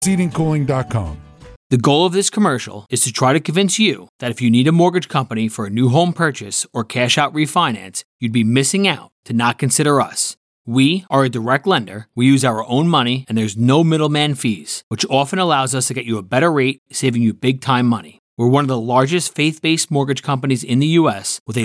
Seatingcooling.com. The goal of this commercial is to try to convince you that if you need a mortgage company for a new home purchase or cash out refinance, you'd be missing out to not consider us. We are a direct lender, we use our own money, and there's no middleman fees, which often allows us to get you a better rate, saving you big time money. We're one of the largest faith-based mortgage companies in the U.S. with a